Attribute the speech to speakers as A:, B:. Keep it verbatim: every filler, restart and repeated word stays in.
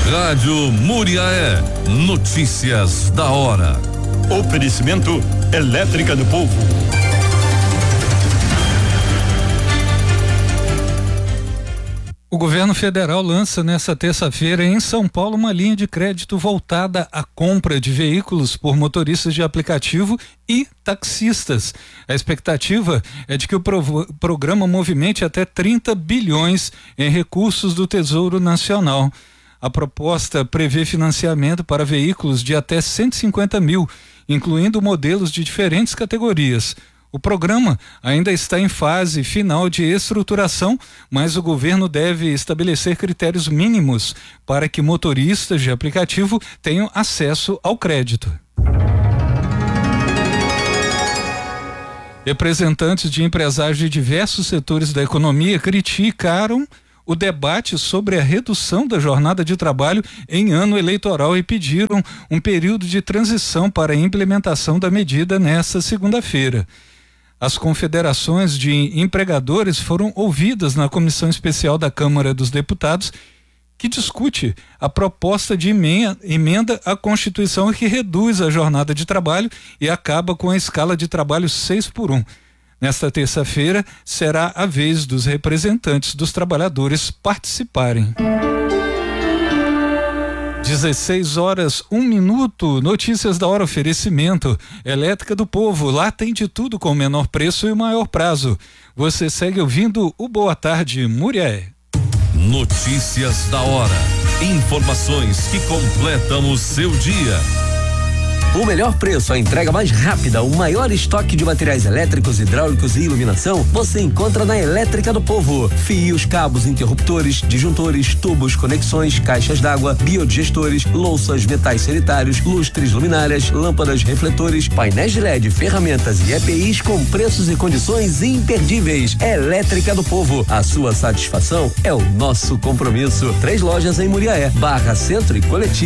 A: Rádio Muriaé. Notícias da hora.
B: Oferecimento Elétrica do Povo.
C: O governo federal lança nesta terça-feira em São Paulo uma linha de crédito voltada à compra de veículos por motoristas de aplicativo e taxistas. A expectativa é de que o pro- programa movimente até trinta bilhões em recursos do Tesouro Nacional. A proposta prevê financiamento para veículos de até cento e cinquenta mil, incluindo modelos de diferentes categorias. O programa ainda está em fase final de estruturação, mas o governo deve estabelecer critérios mínimos para que motoristas de aplicativo tenham acesso ao crédito. Representantes de empresários de diversos setores da economia criticaram o debate sobre a redução da jornada de trabalho em ano eleitoral e pediram um período de transição para a implementação da medida nesta segunda-feira. As confederações de empregadores foram ouvidas na Comissão Especial da Câmara dos Deputados, que discute a proposta de emenda à Constituição que reduz a jornada de trabalho e acaba com a escala de trabalho seis por um. Nesta terça-feira, será a vez dos representantes dos trabalhadores participarem. dezesseis horas, um minuto. Notícias da hora, oferecimento Elétrica do Povo. Lá tem de tudo com o menor preço e o maior prazo. Você segue ouvindo o Boa Tarde Muriaé.
A: Notícias da hora. Informações que completam o seu dia.
D: O melhor preço, a entrega mais rápida, o maior estoque de materiais elétricos, hidráulicos e iluminação, você encontra na Elétrica do Povo. Fios, cabos, interruptores, disjuntores, tubos, conexões, caixas d'água, biodigestores, louças, metais sanitários, lustres, luminárias, lâmpadas, refletores, painéis de L E D, ferramentas e E P Is com preços e condições imperdíveis. Elétrica do Povo, a sua satisfação é o nosso compromisso. Três lojas em Muriaé, Barra Centro e Coletivo.